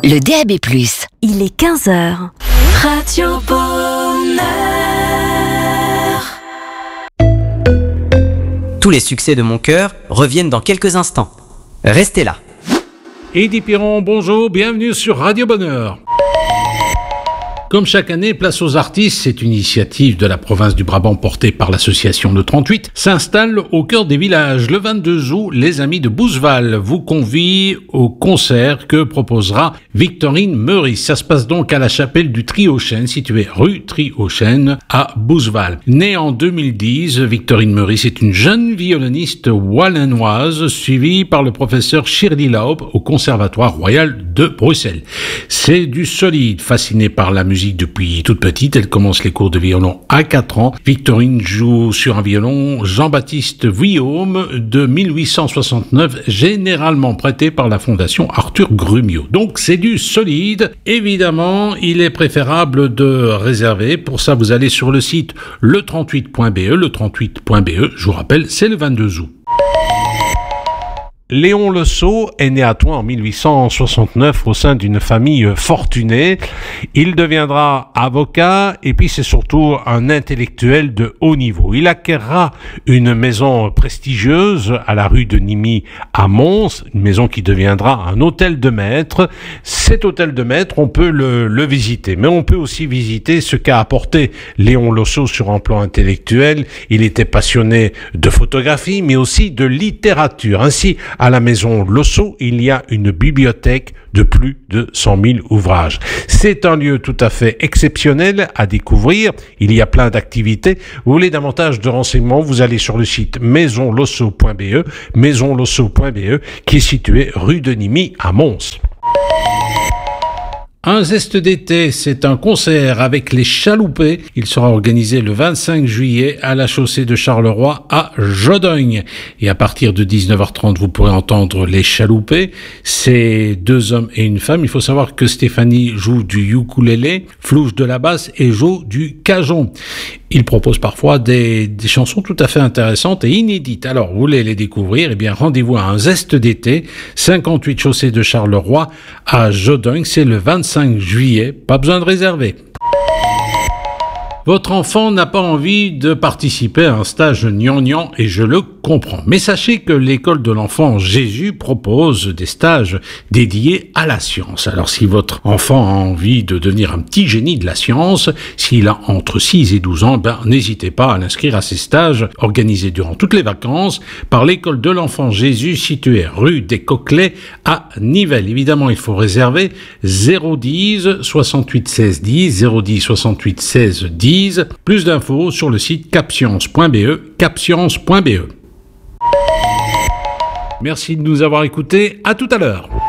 le DAB+. Il est 15h. Radio Bonheur. Tous les succès de mon cœur reviennent dans quelques instants. Restez là. Eddy Piron, bonjour, bienvenue sur Radio Bonheur. Comme chaque année, Place aux artistes, cette initiative de la province du Brabant portée par l'association Le 38, s'installe au cœur des villages. Le 22 août, les amis de Bouzeval vous convient au concert que proposera Victorine Meurice. Ça se passe donc à la chapelle du Tri-aux-Chênes, située rue Tri-aux-Chênes à Bouzeval. Née en 2010, Victorine Meurice est une jeune violoniste wallennoise suivie par le professeur Shirley Laub au Conservatoire Royal de Bruxelles. C'est du solide, fascinée par la musique depuis toute petite. Elle commence les cours de violon à 4 ans. Victorine joue sur un violon Jean-Baptiste Vuillaume de 1869, généralement prêté par la fondation Arthur Grumio. Donc c'est du solide. Évidemment, il est préférable de réserver. Pour ça, vous allez sur le site le38.be, le38.be. Je vous rappelle, c'est le 22 août. Léon Le Saux est né à Thoin en 1869 au sein d'une famille fortunée. Il deviendra avocat et puis c'est surtout un intellectuel de haut niveau. Il acquérera une maison prestigieuse à la rue de Nimy à Mons, une maison qui deviendra un hôtel de maître. Cet hôtel de maître, on peut le visiter, mais on peut aussi visiter ce qu'a apporté Léon Le Saux sur un plan intellectuel. Il était passionné de photographie, mais aussi de littérature. Ainsi, à la maison Le Saux, il y a une bibliothèque de plus de 100 000 ouvrages. C'est un lieu tout à fait exceptionnel à découvrir. Il y a plein d'activités. Vous voulez davantage de renseignements, vous allez sur le site maisonlosso.be, maisonlosso.be, qui est situé rue de Nimy à Mons. Un zeste d'été, c'est un concert avec les Chaloupés. Il sera organisé le 25 juillet à la chaussée de Charleroi à Jodogne. Et à partir de 19h30, vous pourrez entendre les Chaloupés. C'est 2 hommes et une femme. Il faut savoir que Stéphanie joue du ukulélé, Flouche de la basse et Jo du cajon. Il propose parfois des chansons tout à fait intéressantes et inédites. Alors, vous voulez les découvrir? Eh bien, rendez-vous à un zeste d'été, 58 chaussée de Charleroi à Jodogne. C'est le 25 juillet. Pas besoin de réserver. Votre enfant n'a pas envie de participer à un stage gnangnan et je le comprends. Mais sachez que l'école de l'enfant Jésus propose des stages dédiés à la science. Alors si votre enfant a envie de devenir un petit génie de la science, s'il a entre 6 et 12 ans, n'hésitez pas à l'inscrire à ces stages organisés durant toutes les vacances par l'école de l'enfant Jésus située rue des Coquelets à Nivelles. Évidemment, il faut réserver 010 68 16 10, 010 68 16 10. Plus d'infos sur le site capscience.be, capscience.be. Merci de nous avoir écoutés. À tout à l'heure.